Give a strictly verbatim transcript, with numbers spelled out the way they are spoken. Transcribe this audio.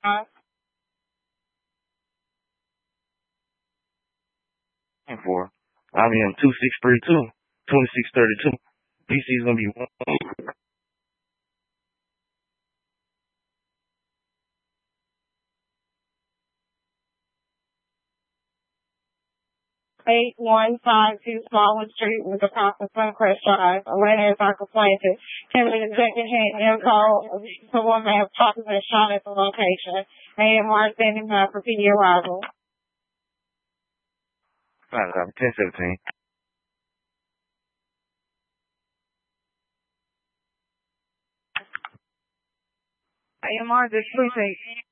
Uh, For I mean two six three two, twenty six thirty two. D C is gonna be one. eight one five two Smallwood Street with the Papa Suncrest Drive. Atlanta is our complaint. Can the executive hand info the woman have possibly shot at the location. A M R standing by for P D arrival. ten seventeen. A M R this precinct.